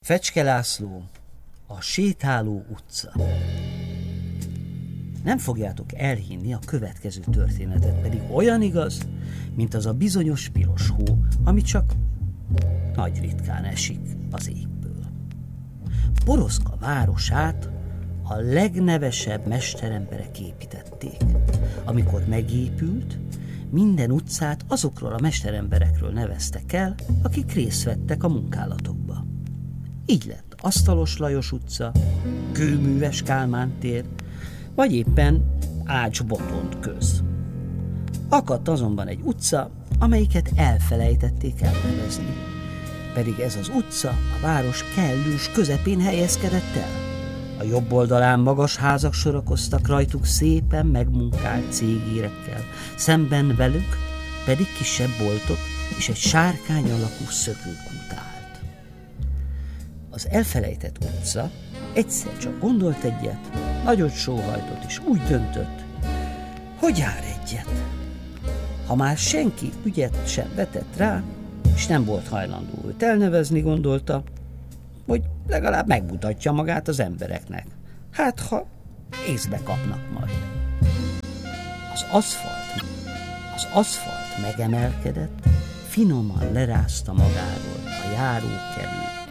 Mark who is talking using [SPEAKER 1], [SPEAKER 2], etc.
[SPEAKER 1] Fecske László, a sétáló utca. Nem fogjátok elhinni a következő történetet, pedig olyan igaz, mint az a bizonyos piros hó, ami csak nagy ritkán esik az égből. Poroszka városát a legnevesebb mesteremberek építették. Amikor megépült, minden utcát azokról a mesteremberekről neveztek el, akik részt vettek a munkálatokba. Így lett Asztalos Lajos utca, Kőműves Kálmán tér, vagy éppen Ács Botond köz. Akadt azonban egy utca, amelyiket elfelejtették elnevezni. Pedig ez az utca a város kellős közepén helyezkedett el. A jobb oldalán magas házak sorakoztak, rajtuk szépen megmunkált cégérekkel, szemben velük pedig kisebb boltok és egy sárkány alakú szökőkút állt. Az elfelejtett utca egyszer csak gondolt egyet, nagyot sóhajtott és úgy döntött, hogy jár egyet. Ha már senki ügyet sem vetett rá, és nem volt hajlandó őt elnevezni, gondolta, hogy legalább megmutatja magát az embereknek. Hát, ha észbe kapnak majd. Az aszfalt megemelkedett, finoman lerázta magáról a járókelő